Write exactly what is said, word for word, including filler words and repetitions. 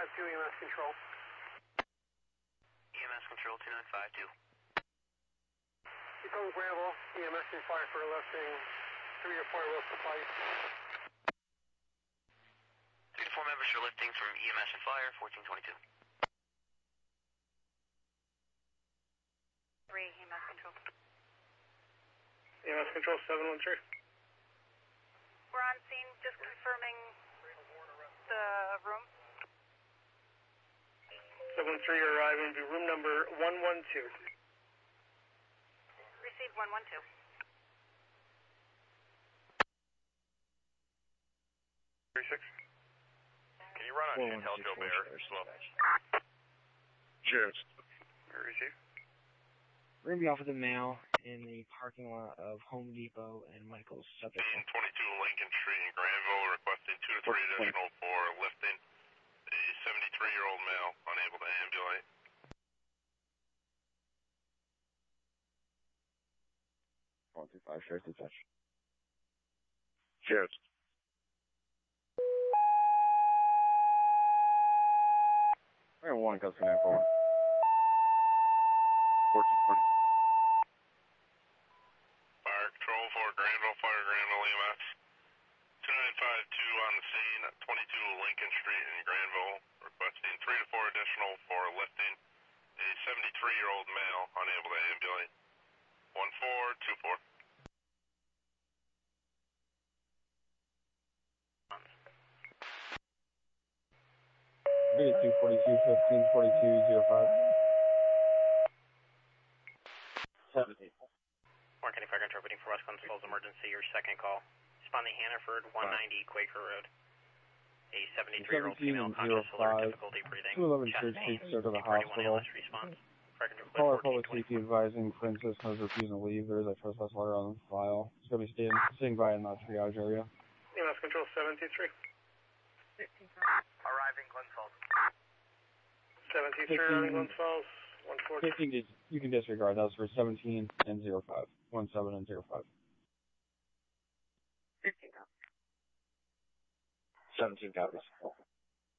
five two, E M S control. E M S control two nine five two. Become Granville, E M S and fire for lifting, three to four rope supply. Three to four members are lifting from E M S and fire, fourteen twenty-two. Three, E M S control. E M S control seven one three. We're on scene, just confirming the room. seven three arriving to room number one one two. Received one one two. three six. Can you run on Chantel Gilbert? Slow. Cheers. Receive. We're going to be off of the mail in the parking lot of Home Depot and Michael's Subject. twenty-two Lincoln Street in Granville, requesting two to three additional for lifting. A seventy-three-year-old male unable to ambulate. one two five, shares to touch. Cheers. We're in one, customer nine four. fourteen twenty. Fire control for Granville, Fire Granville E M S. two nine five two on the scene, twenty-two Lincoln Street in Granville, requesting three to four additional for lifting. A seventy-three-year-old male unable to ambulate. one four two four. two forty-two, fifteen forty-two, zero five. seventeen. Warren County Fire Interpreting for West Glen Falls Emergency, your second call. Responding Hannaford, one ninety Quaker Road. A seventy-three-year-old female conscious, alert, difficulty breathing, two eleven chest Church pain, Street, start to the thirty-one hospital. A L S response. Fire Control Caller fourteen public safety advising Princess has refused to leave. There is a trespass letter on the file. She's going to be staying, staying by in the triage area. E M S control seven two three. Arriving Glen Falls. seven two three arriving Glen Falls. one four two. fifteen, you can disregard. That was for seventeen and zero five. one seven and zero five. fifteen copies. seventeen copies.